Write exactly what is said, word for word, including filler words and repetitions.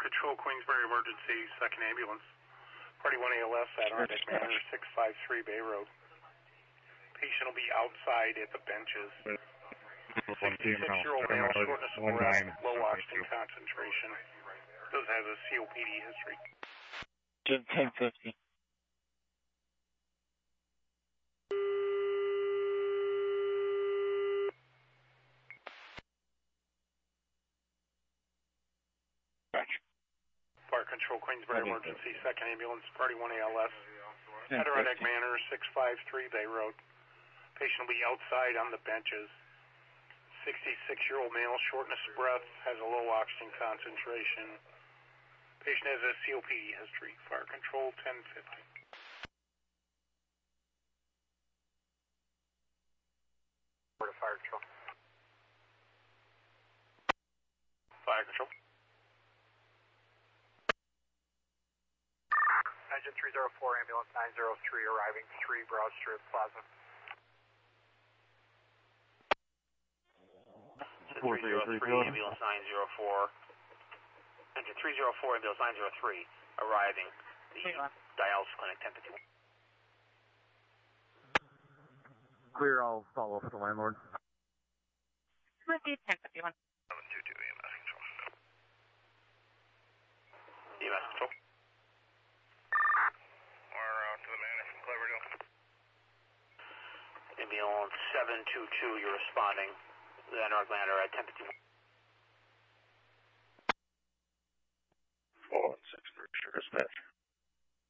Control, Queensbury Emergency, second ambulance. Party one A L S, Adirondack Manor, six five three Bay Road. Patient will be outside at the benches. sixty-six-year-old male, shortness of breath, low oxygen concentration. Does have a C O P D history. ten fifty. Fire Control, Queensbury Emergency, second ambulance, Party one A L S. Adirondack Manor, six five three Bay Road. Patient will be outside on the benches. sixty-six-year-old male, shortness of breath, has a low oxygen concentration. Patient has a C O P D history. Fire Control, ten fifty. Where to Fire Control? Fire Control. Engine three zero four, ambulance nine zero three, arriving three Broad Street Plaza. three zero three, ambulance nine zero four. Engine three zero four, ambulance nine zero three, arriving the dialysis clinic, ten fifty-one. Clear, I'll follow up with the landlord. ten fifty-one. seven two two E M S Control. E M S Control. We're out to the manor from Cloverdale. Ambulance seven two two, you're responding. The North Lander at ten fifty-one.